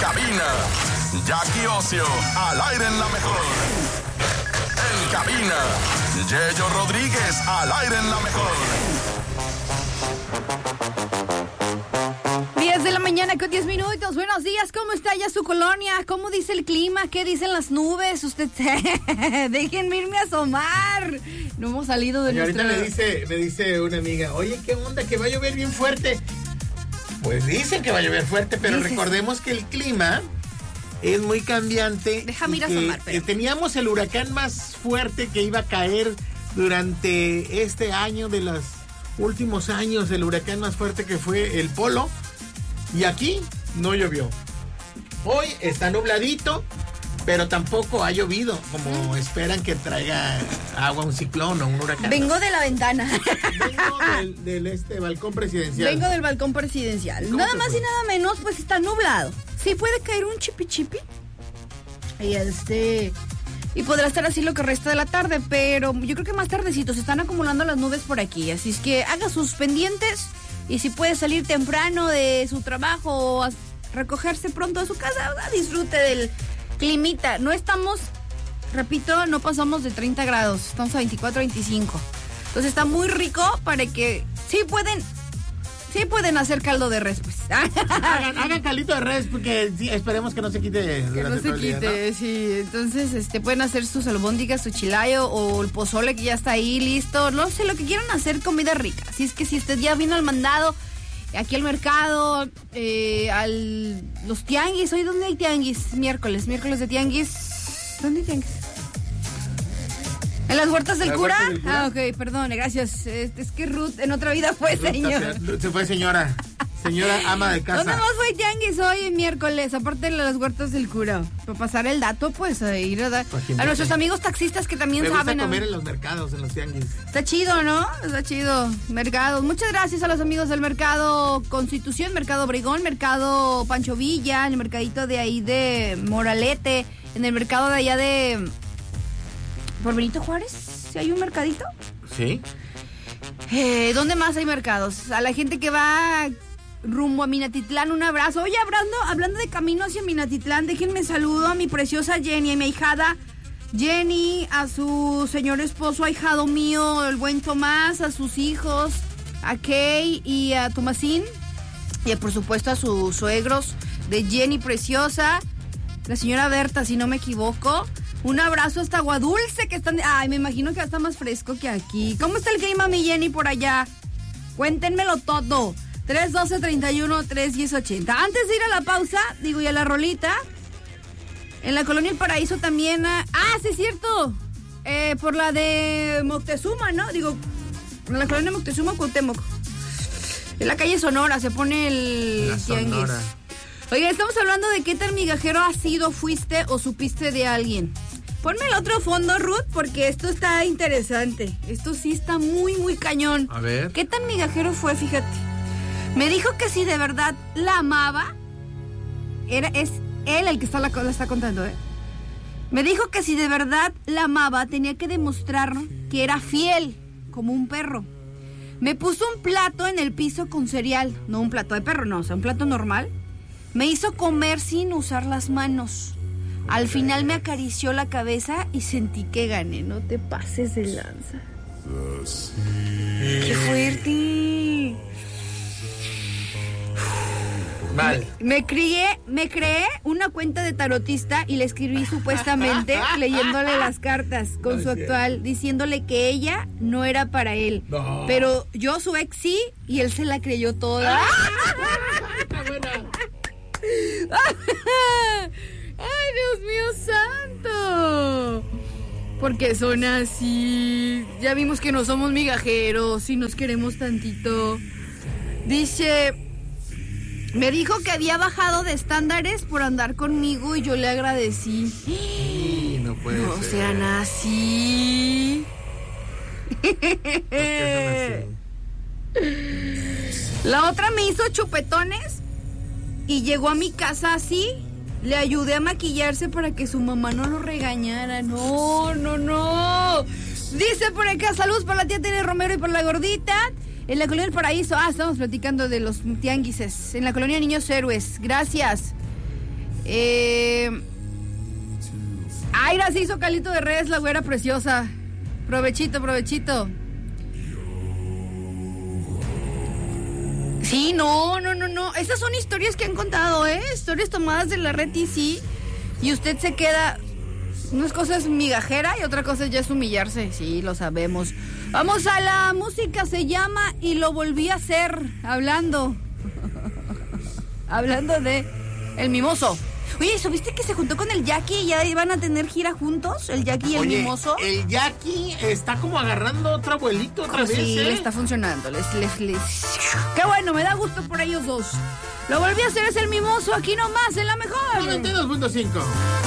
cabina, Jackie Ocio, al aire en la mejor. En cabina, Yeyo Rodríguez, al aire en la mejor. 10 de la mañana con 10 minutos. Buenos días, ¿cómo está ya su colonia? ¿Cómo dice el clima? ¿Qué dicen las nubes? Usted, déjenme irme a asomar. No hemos salido de nuestra... Ahorita me dice una amiga, oye, ¿qué onda? Que va a llover bien fuerte. Pues dicen que va a llover fuerte, pero recordemos que el clima es muy cambiante. Déjame ir a asomar, pero... Teníamos el huracán más fuerte que iba a caer durante este año, de los últimos años, el huracán más fuerte que fue el Polo. Y aquí no llovió. Hoy está nubladito, pero tampoco ha llovido, como esperan que traiga agua un ciclón o un huracán. Vengo de la ventana. Vengo del balcón presidencial. Vengo del balcón presidencial. Nada más y nada menos, pues está nublado. Sí puede caer un chipi. Y podrá estar así lo que resta de la tarde, pero yo creo que más tardecito se están acumulando las nubes por aquí. Así es que haga sus pendientes. Y si puede salir temprano de su trabajo o a recogerse pronto a su casa, disfrute del climita. No estamos, repito, no pasamos de 30 grados, estamos a 24, 25. Entonces está muy rico para que sí pueden hacer caldo de res, pues. Hagan caldito de res, porque sí, esperemos que no se quite. Que no se quite, día, ¿no? Sí. Entonces, pueden hacer sus albóndigas, su chilayo o el pozole que ya está ahí listo. No sé, lo que quieran hacer, comida rica. Así es que si usted ya vino al mandado, aquí al mercado, los tianguis. ¿Hoy dónde hay tianguis? Miércoles de tianguis. ¿Dónde hay tianguis? ¿En las huertas del cura? Ah, ok, perdón, gracias. Es que Ruth en otra vida fue señora. Se fue señora ama de casa. ¿Dónde más fue tianguis hoy miércoles? Aparte de las huertas del cura. Para pasar el dato, pues, a ir a dar a nuestros amigos taxistas que también me saben. Me gusta comer en los mercados, en los tianguis. Está chido, ¿no? Está chido. Mercados. Muchas gracias a los amigos del Mercado Constitución, Mercado Obregón, Mercado Pancho Villa, en el mercadito de ahí de Moralete, en el mercado de allá de... ¿Por Benito Juárez? ¿Sí hay un mercadito? Sí. ¿Dónde más hay mercados? A la gente que va rumbo a Minatitlán, un abrazo. Oye, hablando de camino hacia Minatitlán, déjenme saludo a mi preciosa Jenny, a mi ahijada Jenny, a su señor esposo, ahijado mío, el buen Tomás, a sus hijos, a Kay y a Tomasín, y por supuesto a sus suegros de Jenny preciosa, la señora Berta, si no me equivoco. Un abrazo hasta Agua Dulce, que están... Ay, me imagino que está más fresco que aquí. ¿Cómo está el clima, mi Jenny, por allá? Cuéntenmelo todo. 312-31-310-80. Antes de ir a la pausa, y a la rolita, en la Colonia El Paraíso también... sí, es cierto. Por la de Moctezuma, ¿no? En la Colonia Moctezuma, Cuauhtémoc. En la calle Sonora se pone el tianguis. Oiga, estamos hablando de qué tan migajero has sido, fuiste o supiste de alguien. Ponme el otro fondo, Ruth, porque esto está interesante. Esto sí está muy, muy cañón. A ver. ¿Qué tan migajero fue? Fíjate. Me dijo que si de verdad la amaba, es él el que la está contando, ¿eh? Me dijo que si de verdad la amaba, tenía que demostrar que era fiel, como un perro. Me puso un plato en el piso con cereal. No un plato de perro, no, o sea, un plato normal. Me hizo comer sin usar las manos. Al final me acarició la cabeza y sentí que gané. No te pases de lanza. ¡Qué fuerte! Mal. Me creé una cuenta de tarotista y le escribí supuestamente leyéndole las cartas con su actual, diciéndole que ella no era para él. No. Pero yo, su ex, sí, y él se la creyó toda. Está buena. ¡Ay, Dios mío santo! Porque son así. Ya vimos que no somos migajeros y nos queremos tantito. Dice, me dijo que había bajado de estándares por andar conmigo y yo le agradecí. Sí, no puede no ser. sean así. ¿Por qué son así? La otra me hizo chupetones y llegó a mi casa así. Le ayudé a maquillarse para que su mamá no lo regañara. No. Dice por acá, saludos para la tía Tere Romero y por la gordita. En la Colonia del Paraíso. Estamos platicando de los tianguises. En la Colonia Niños Héroes. Gracias. Aira se hizo calito de res, la güera preciosa. Provechito, provechito. Sí, no. Esas son historias que han contado, historias tomadas de la red y sí. Y usted se queda... Unas cosas migajera y otra cosa ya es humillarse. Sí, lo sabemos. Vamos a la música, se llama Y lo volví a hacer. Hablando de El Mimoso. Oye, ¿supiste que se juntó con el Jackie y ya iban a tener gira juntos? El Jackie y el Mimoso. El Jackie está como agarrando otro vuelito otra vez. Sí, le está funcionando. Qué bueno, me da gusto por ellos dos. Lo volví a hacer, es El Mimoso, aquí nomás, en la mejor. 92.5.